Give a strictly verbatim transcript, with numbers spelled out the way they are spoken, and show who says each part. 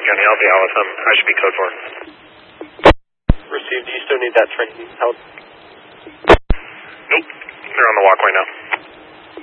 Speaker 1: County. I'll be out with them. I should be code four.
Speaker 2: Received. Do you still need that training help?
Speaker 1: Nope. They're on the walkway now.